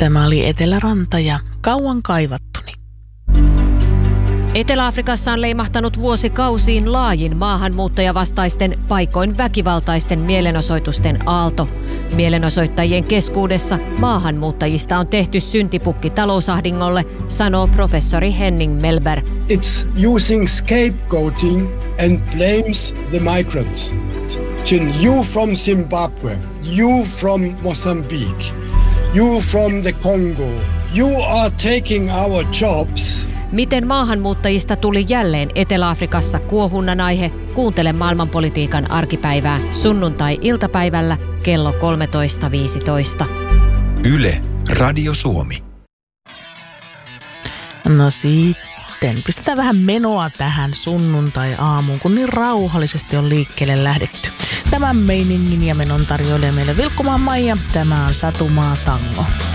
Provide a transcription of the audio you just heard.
Tämä oli Eteläranta ja Kauan kaivattuni. Etelä-Afrikassa on leimahtanut vuosikausiin laajin maahanmuuttajavastaisten, paikoin väkivaltaisten mielenosoitusten aalto. Mielenosoittajien keskuudessa maahanmuuttajista on tehty syntipukki talousahdingolle, sanoo professori Henning Melberg. It's using scapegoating and blames the migrants. You from Zimbabwe, you from Mozambique, you from the Congo, you are taking our jobs. Miten maahanmuuttajista tuli jälleen Etelä-Afrikassa kuohunnan aihe? Kuuntele maailmanpolitiikan arkipäivää sunnuntai-iltapäivällä kello 13.15. Yle, Radio Suomi. No sitten, pistetään vähän menoa tähän sunnuntai-aamuun, kun niin rauhallisesti on liikkeelle lähdetty. Tämän meiningin ja menon tarjoilee meille Vilkkumaan Maija. Tämä on Satumaa Tango.